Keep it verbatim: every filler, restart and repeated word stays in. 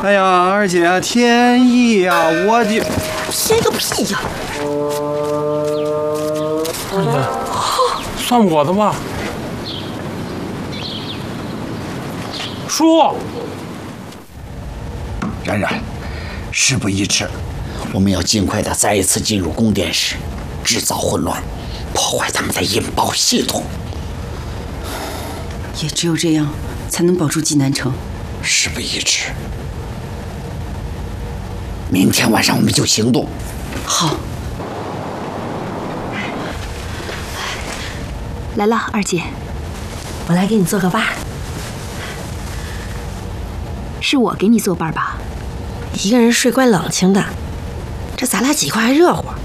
哎呀，二姐，天意呀，我的天个屁呀！ 二姐，算我的吧。叔， 冉冉，事不宜迟，我们要尽快的再一次进入宫殿室，制造混乱，破坏他们的引爆系统。 也只有这样，才能保住济南城。 事不宜迟，明天晚上我们就行动。 好。 来了，二姐，我来给你做个伴儿。是我给你作伴吧？ 一个人睡怪冷清的，这咱俩几块还热乎。